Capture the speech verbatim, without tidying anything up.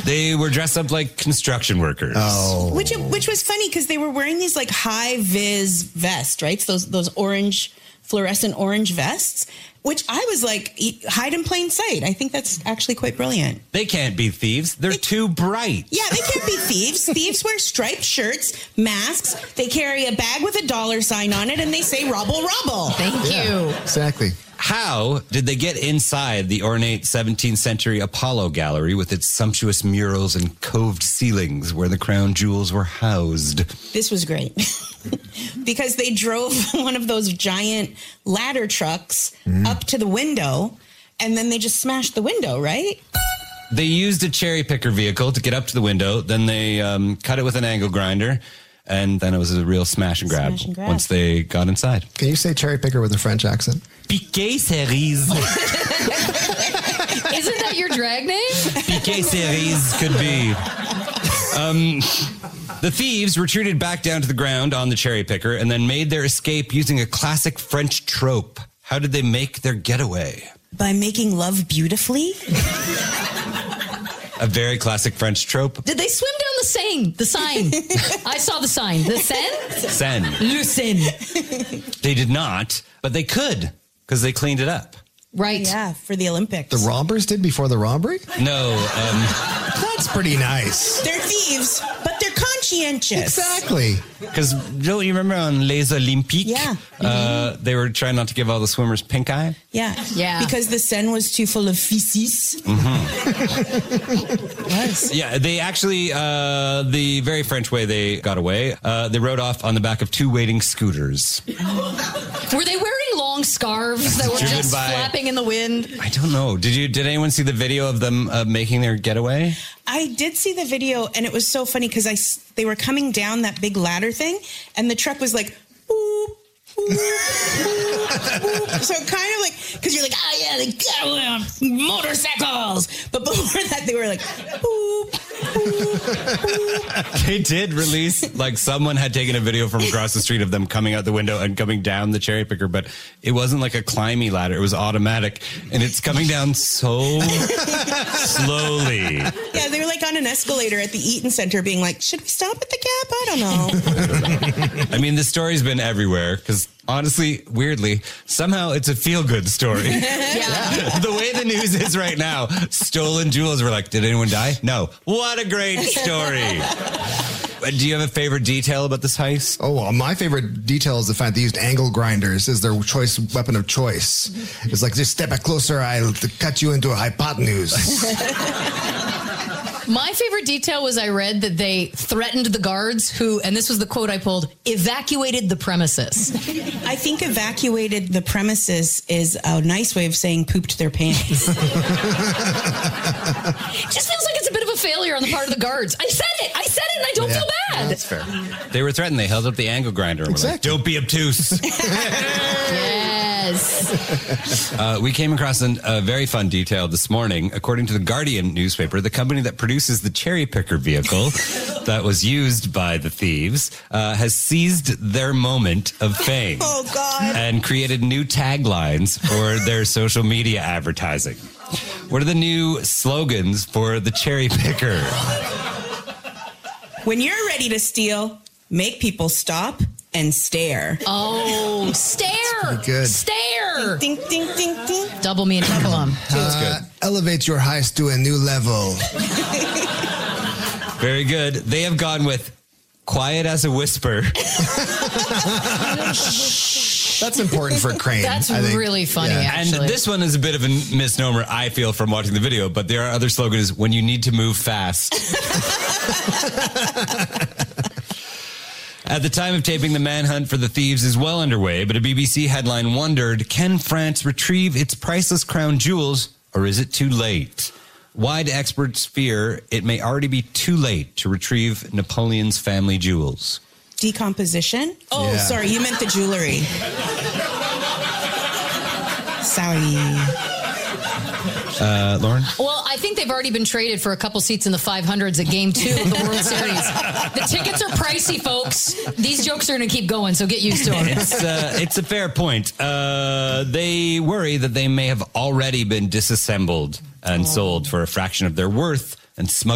They were dressed up like construction workers. Oh. Which which was funny because they were wearing these like high vis vests, right? So those those orange, fluorescent orange vests, which I was like, hide in plain sight. I think that's actually quite brilliant. They can't be thieves. They're they, too bright. Yeah, they can't be thieves. Thieves wear striped shirts, masks. They carry a bag with a dollar sign on it, and they say, "Rubble, rubble." Thank you. Yeah, exactly. How did they get inside the ornate seventeenth century Apollo Gallery with its sumptuous murals and coved ceilings where the crown jewels were housed? This was great. Because they drove one of those giant ladder trucks mm. up to the window, and then they just smashed the window, right? They used a cherry picker vehicle to get up to the window. Then they um, cut it with an angle grinder. And then it was a real smash and grab, smash and grab once they got inside. Can you say cherry picker with a French accent? Piquet Cerise. Isn't that your drag name? Piquet Cerise could be. Um, the thieves retreated back down to the ground on the cherry picker and then made their escape using a classic French trope. How did they make their getaway? By making love beautifully. A very classic French trope. Did they swim down the Seine? The sign. I saw the sign. The Seine? Seine. Le Seine. They did not, but they could because they cleaned it up. Right. Yeah, for the Olympics. The robbers did before the robbery? No. Um, That's pretty nice. They're thieves, but they're conscientious. Exactly. Because don't you remember on Les Olympiques? Yeah. Uh, mm-hmm. They were trying not to give all the swimmers pink eye. Yeah. Yeah. Because the Seine was too full of feces. Mm-hmm. Was. Yeah, they actually, uh, the very French way they got away, uh, they rode off on the back of two waiting scooters. Were they wearing long scarves that were Driven just by, flapping in the wind? I don't know. Did you? Did anyone see the video of them uh, making their getaway? I did see the video, and it was so funny because I they were coming down that big ladder thing, and the truck was like, boop, boop, boop, boop. So kind of like, because you're like, oh yeah, they got away on motorcycles, but before that they were like, boop, boop, boop. They did release, like someone had taken a video from across the street of them coming out the window and coming down the cherry picker, but it wasn't like a climbing ladder. It was automatic, and it's coming down so slowly. Yeah, they were like on an escalator at the Eaton Center being like, should we stop at the Gap? I don't know. I mean, the story's been everywhere because honestly, weirdly, somehow it's a feel-good story. Yeah. The way the news is right now, stolen jewels, we're like, did anyone die? No. What a great story. Do you have a favorite detail about this heist? Oh, well, my favorite detail is the fact they used angle grinders as their choice weapon of choice. It's like, just step back closer, I'll cut you into a hypotenuse. My favorite detail was I read that they threatened the guards who, and this was the quote I pulled, evacuated the premises. I think evacuated the premises is a nice way of saying pooped their pants. It just feels like it's a bit of a failure on the part of the guards. I said it. I said it, and I don't Yeah. feel bad. That's fair. They were threatened. They held up the angle grinder and Exactly. were like, don't be obtuse. Yes. Uh, we came across an, a very fun detail this morning. According to the Guardian newspaper, the company that produces the cherry picker vehicle that was used by the thieves uh, has seized their moment of fame. Oh, God. And created new taglines for their social media advertising. What are the new slogans for the cherry picker? When you're ready to steal, make people stop and stare. Oh, stare. good. Stare. Ding, ding, ding, ding. Double meaning. Come on. That's Uh, good. elevate your heist to a new level. Very good. They have gone with quiet as a whisper. That's important for Crane. That's I think. really funny, Yeah. actually. And this one is a bit of a misnomer, I feel, from watching the video, but there are other slogans when you need to move fast. At the time of taping, the manhunt for the thieves is well underway, but a B B C headline wondered, can France retrieve its priceless crown jewels, or is it too late? Why do experts fear it may already be too late to retrieve Napoleon's family jewels? Decomposition? Oh, Yeah. sorry, you meant the jewelry. Sorry. Uh, Lauren? Well, I think they've already been traded for a couple seats in the five hundreds at Game two of the World Series. The tickets are pricey, folks. These jokes are going to keep going, so get used to them. It's, uh, it's a fair point. Uh, they worry that they may have already been disassembled and sold for a fraction of their worth and smuggled